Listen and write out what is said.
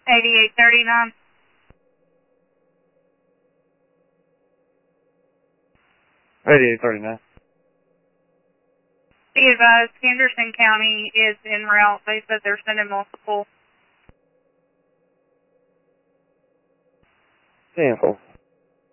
8839. Be advised, Henderson County is en route. They said they're sending multiple. Sample.